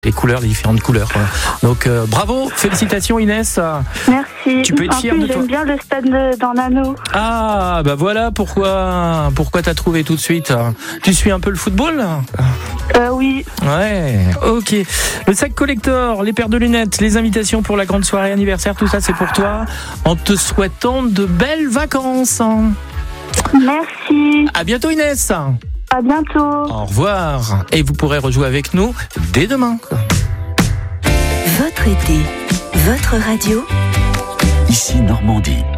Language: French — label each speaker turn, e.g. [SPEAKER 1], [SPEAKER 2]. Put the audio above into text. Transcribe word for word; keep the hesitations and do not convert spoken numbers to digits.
[SPEAKER 1] les couleurs, les différentes couleurs. Voilà. Donc euh, bravo, félicitations Inès.
[SPEAKER 2] Merci.
[SPEAKER 1] Tu peux être
[SPEAKER 2] en
[SPEAKER 1] fière
[SPEAKER 2] plus,
[SPEAKER 1] de toi.
[SPEAKER 2] J'aime bien le stade de, dans l'anneau.
[SPEAKER 1] Ah bah voilà pourquoi pourquoi t'as trouvé tout de suite. Tu suis un peu le football?
[SPEAKER 2] Euh, oui.
[SPEAKER 1] Ouais, ok. Le sac collector, les paires de lunettes, les invitations pour la grande soirée anniversaire, tout ça c'est pour toi. En te souhaitant de belles vacances.
[SPEAKER 2] Merci.
[SPEAKER 1] À bientôt Inès.
[SPEAKER 2] À bientôt.
[SPEAKER 1] Au revoir. Et vous pourrez rejouer avec nous dès demain.
[SPEAKER 3] Votre été, votre radio.
[SPEAKER 4] Ici Normandie.